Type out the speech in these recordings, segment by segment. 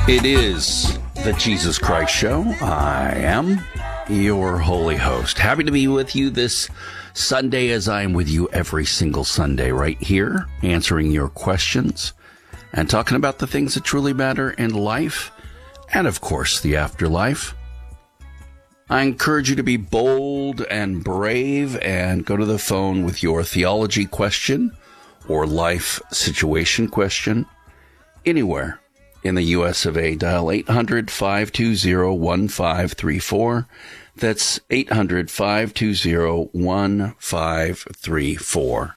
It is the Jesus Christ Show. I am your holy host. Happy to be with you this Sunday, as I am with you every single Sunday right here, answering your questions and talking about the things that truly matter in life and, of course, the afterlife. I encourage you to be bold and brave and go to the phone with your theology question or life situation question anywhere in the U.S. of A. Dial 800-520-1534. That's 800-520-1534.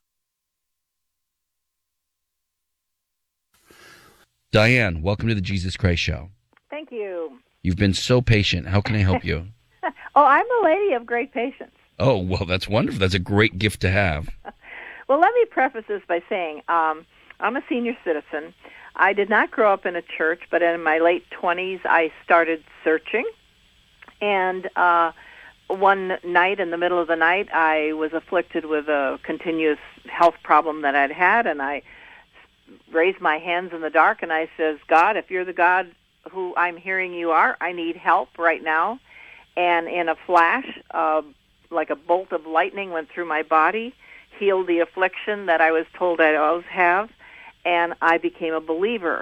Diane, welcome to the Jesus Christ Show. Thank you. You've been so patient. How can I help you? Oh, I'm a lady of great patience. Oh, well, that's wonderful. That's a great gift to have. Well, let me preface this by saying I'm a senior citizen. I did not grow up in a church, but in my late 20s, I started searching. And one night, in the middle of the night, I was afflicted with a continuous health problem that I'd had, and I raised my hands in the dark, and I says, God, if you're the God who I'm hearing you are, I need help right now. And in a flash, like a bolt of lightning went through my body, healed the affliction that I was told I'd always have, and I became a believer.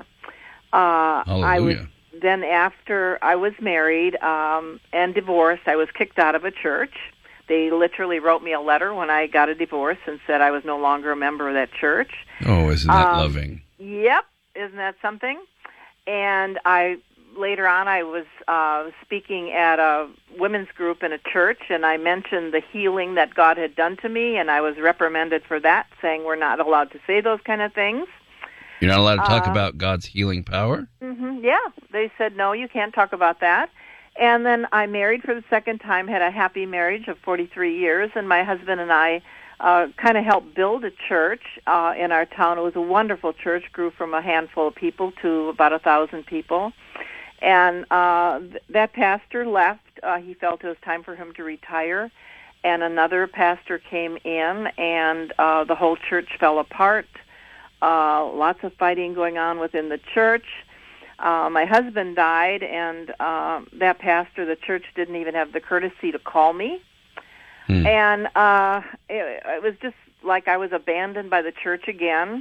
Hallelujah. Then after I was married and divorced, I was kicked out of a church. They literally wrote me a letter when I got a divorce and said I was no longer a member of that church. Oh, isn't that loving? Yep, isn't that something? And later on, I was speaking at a women's group in a church, and I mentioned the healing that God had done to me, and I was reprimanded for that, saying we're not allowed to say those kind of things. You're not allowed to talk about God's healing power? Yeah, they said, no, you can't talk about that. And then I married for the second time, had a happy marriage of 43 years, and my husband and I kind of helped build a church in our town. It was a wonderful church, grew from a handful of people to about 1,000 people. And that pastor left. He felt it was time for him to retire. And another pastor came in, and the whole church fell apart. Lots of fighting going on within the church. My husband died, and that pastor, the church didn't even have the courtesy to call me. And it was just like I was abandoned by the church again.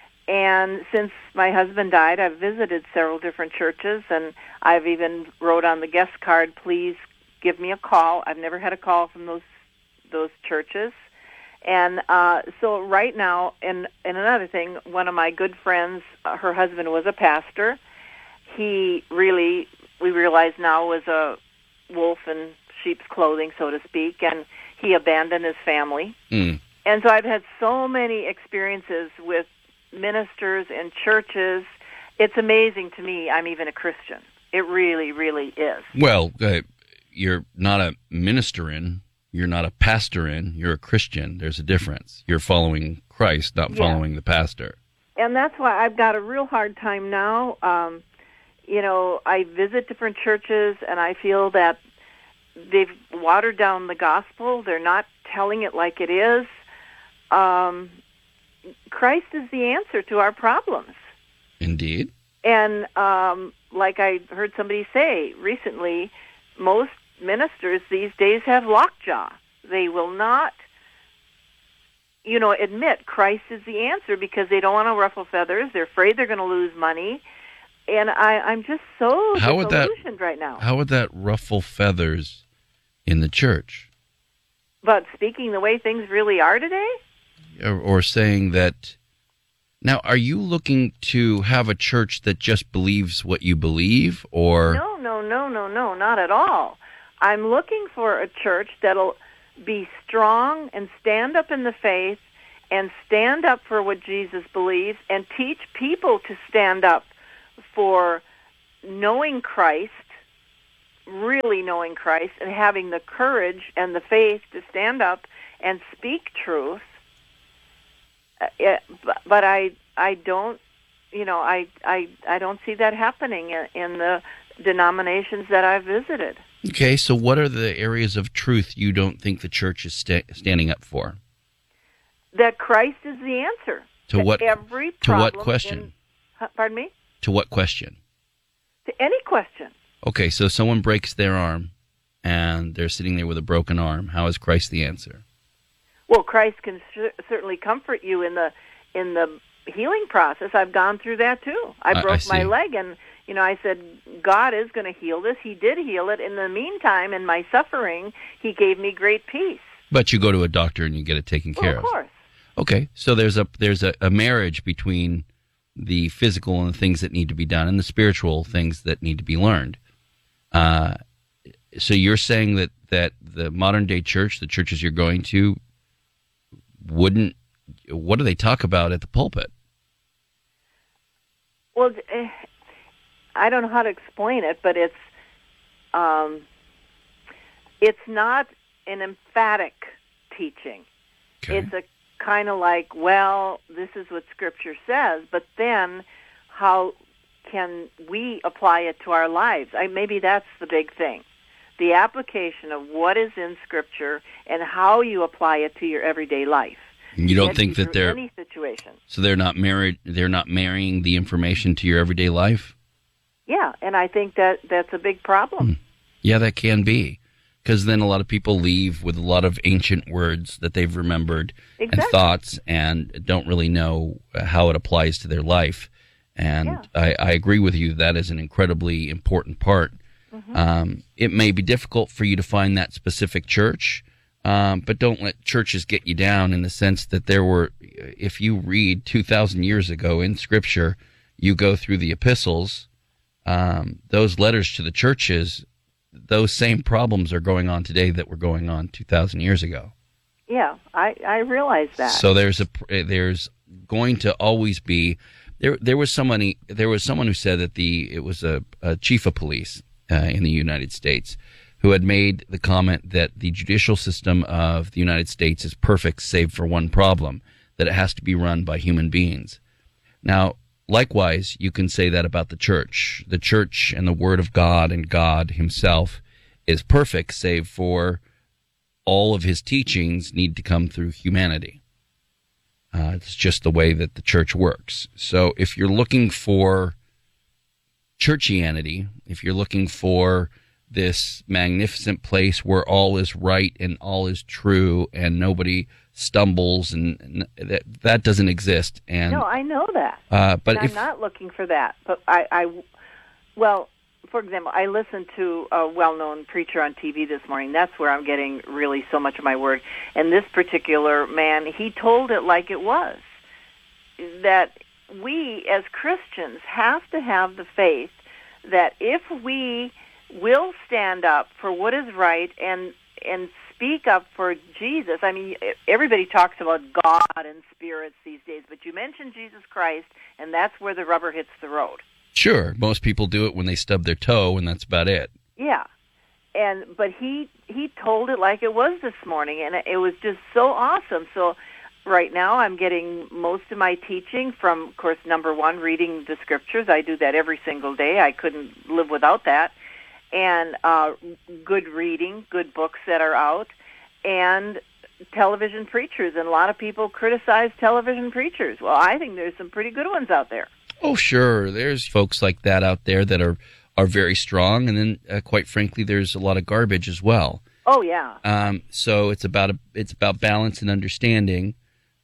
And since my husband died, I've visited several different churches, and I've even wrote on the guest card, please give me a call. I've never had a call from those churches. And so right now, and another thing, one of my good friends, her husband was a pastor. He really, we realize now, was a wolf in sheep's clothing, so to speak, and he abandoned his family. And so I've had so many experiences with ministers and churches. It's amazing to me I'm even a Christian. It really, really is. Well, you're not a minister in, you're not a pastor in, you're a Christian. There's a difference. You're following Christ, not following the pastor. And that's why I've got a real hard time now. I visit different churches, and I feel that they've watered down the gospel. They're not telling it like it is. Christ is the answer to our problems. Indeed. And like I heard somebody say recently, most ministers these days have lockjaw. They will not, admit Christ is the answer because they don't want to ruffle feathers. They're afraid they're going to lose money. And I'm just so disillusioned right now. How would that ruffle feathers in the church? But speaking the way things really are today? Or saying that... Now, are you looking to have a church that just believes what you believe, or... No, not at all. I'm looking for a church that'll be strong and stand up in the faith and stand up for what Jesus believes and teach people to stand up for knowing Christ, really knowing Christ, and having the courage and the faith to stand up and speak truth. But I don't, I don't see that happening in the denominations that I've visited. Okay, so what are the areas of truth you don't think the church is standing up for? That Christ is the answer to every problem. To what question? Pardon me? To what question? To question. Okay, so someone breaks their arm, and they're sitting there with a broken arm. How is Christ the answer? Well, Christ can certainly comfort you in the healing process. I've gone through that too. I broke my leg, and I said, God is going to heal this. He did heal it. In the meantime, in my suffering, He gave me great peace. But you go to a doctor and you get it taken care of. Of course. Okay, so there's a marriage between the physical and the things that need to be done and the spiritual things that need to be learned. So you're saying that the modern day church, the churches you're going to, what do they talk about at the pulpit? Well, I don't know how to explain it, but it's not an emphatic teaching. Okay. It's a kind of like, well, this is what Scripture says, but then how can we apply it to our lives? Maybe that's the big thing. The application of what is in Scripture and how you apply it to your everyday life. You don't think that they're any situation. So they're not married. They're not marrying the information to your everyday life. Yeah, and I think that's a big problem. Yeah, that can be, because then a lot of people leave with a lot of ancient words that they've remembered and thoughts, and don't really know how it applies to their life. And I agree with you. That is an incredibly important part. It may be difficult for you to find that specific church. But don't let churches get you down in the sense that if you read 2,000 years ago in Scripture, you go through the epistles, those letters to the churches, those same problems are going on today that were going on 2,000 years ago. Yeah, I realize that. So there's going to always be there was someone who said that it was a chief of police in the United States who had made the comment that the judicial system of the United States is perfect save for one problem, that it has to be run by human beings. Now, likewise, you can say that about the church. The church and the Word of God and God Himself is perfect save for all of His teachings need to come through humanity. It's just the way that the church works. So if you're looking for churchianity, if you're looking for this magnificent place where all is right and all is true and nobody stumbles, and that doesn't exist. And no, I know that. But I'm not looking for that. But well, for example, I listened to a well-known preacher on TV this morning. That's where I'm getting really so much of my word. And this particular man, he told it like it was, that we as Christians have to have the faith that if we will stand up for what is right and speak up for Jesus. I mean, everybody talks about God and spirits these days, but you mention Jesus Christ, and that's where the rubber hits the road. Sure, most people do it when they stub their toe, and that's about it. Yeah, but he told it like it was this morning, and it was just so awesome. So right now I'm getting most of my teaching from, of course, number one, reading the Scriptures. I do that every single day. I couldn't live without that. And good reading, good books that are out, and television preachers. And a lot of people criticize television preachers. Well, I think there's some pretty good ones out there. Oh, sure. There's folks like that out there that are very strong. And then, quite frankly, there's a lot of garbage as well. Oh, yeah. So it's about balance and understanding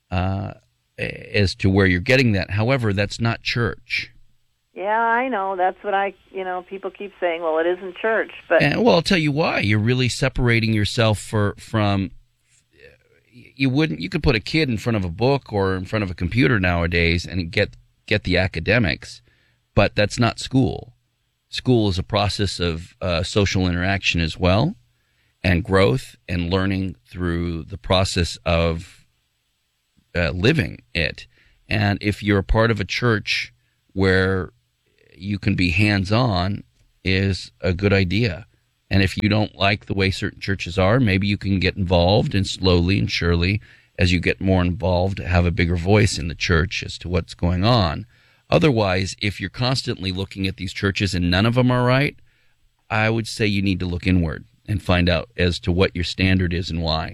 as to where you're getting that. However, that's not church. Yeah, I know. That's what people keep saying, well, it isn't church. But well, I'll tell you why. You're really separating yourself from you could put a kid in front of a book or in front of a computer nowadays and get the academics, but that's not school. School is a process of social interaction as well, and growth and learning through the process of living it. And if you're a part of a church where you can be hands-on, is a good idea. And if you don't like the way certain churches are, maybe you can get involved, and slowly and surely, as you get more involved, have a bigger voice in the church as to what's going on. Otherwise, if you're constantly looking at these churches and none of them are right, I would say you need to look inward and find out as to what your standard is and why.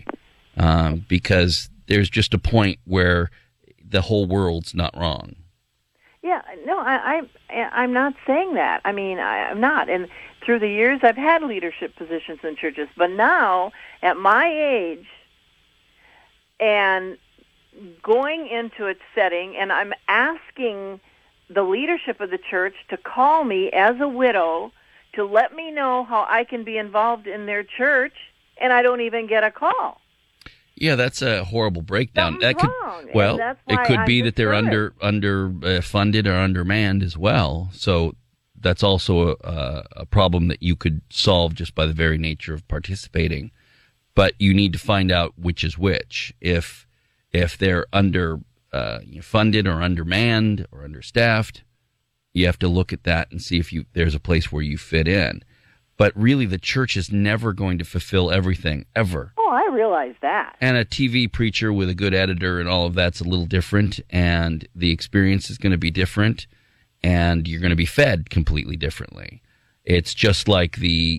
Because there's just a point where the whole world's not wrong. Yeah, no, I'm not saying that. I mean, I'm not. And through the years, I've had leadership positions in churches. But now, at my age, and going into a setting, and I'm asking the leadership of the church to call me as a widow to let me know how I can be involved in their church, and I don't even get a call. Yeah, that's a horrible breakdown. Something's That could, wrong, well, it could be that they're discouraged. funded or undermanned as well. So that's also a problem that you could solve just by the very nature of participating. But you need to find out which is which. If they're under funded or undermanned or understaffed, you have to look at that and see if there's a place where you fit in. But really, the church is never going to fulfill everything, ever. Oh, I realize that. And a TV preacher with a good editor and all of that's a little different, and the experience is going to be different, and you're going to be fed completely differently. It's just like the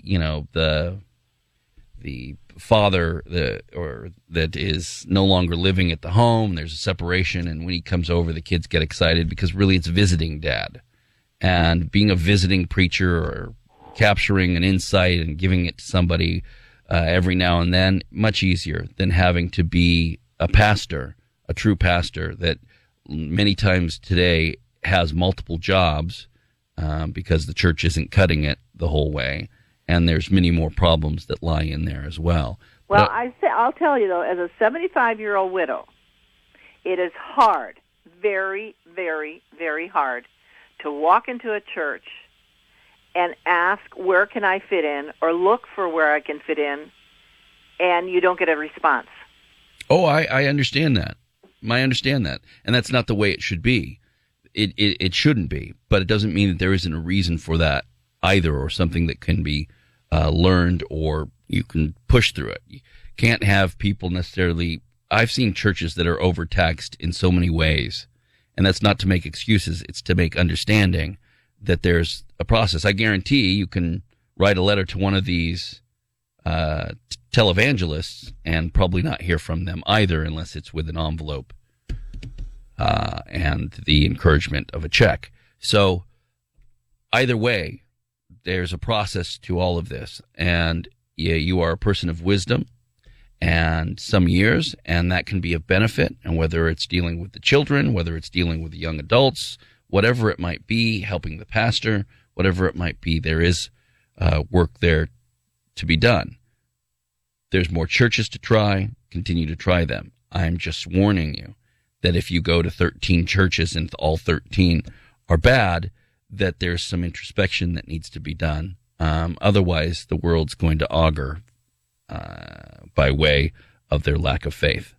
father that is no longer living at the home. There's a separation, and when he comes over, the kids get excited because really it's visiting dad. And being a visiting preacher or capturing an insight and giving it to somebody every now and then, much easier than having to be a pastor, a true pastor that many times today has multiple jobs because the church isn't cutting it the whole way, and there's many more problems that lie in there as well. Well, I'll tell you, though, as a 75-year-old widow, it is hard, very, very, very hard to walk into a church and ask, where can I fit in, or look for where I can fit in, and you don't get a response. Oh, I understand that. I understand that. And that's not the way it should be. It shouldn't be, but it doesn't mean that there isn't a reason for that either, or something that can be learned, or you can push through it. You can't have people necessarily. I've seen churches that are overtaxed in so many ways, and that's not to make excuses. It's to make understanding that there's a process. I guarantee you can write a letter to one of these televangelists and probably not hear from them either, unless it's with an envelope and the encouragement of a check. So either way, there's a process to all of this, and you are a person of wisdom and some years, and that can be of benefit. And whether it's dealing with the children, whether it's dealing with the young adults, whatever it might be, helping the pastor, whatever it might be, there is work there to be done. There's more churches to try. Continue to try them. I'm just warning you that if you go to 13 churches and all 13 are bad, that there's some introspection that needs to be done. Otherwise, the world's going to augur by way of their lack of faith.